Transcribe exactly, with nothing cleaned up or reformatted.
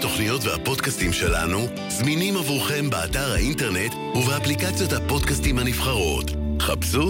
התוכניות והפודקאסטים שלנו זמינים עבורכם באתר האינטרנט ובאפליקציות הפודקאסטים הנבחרות. חפשו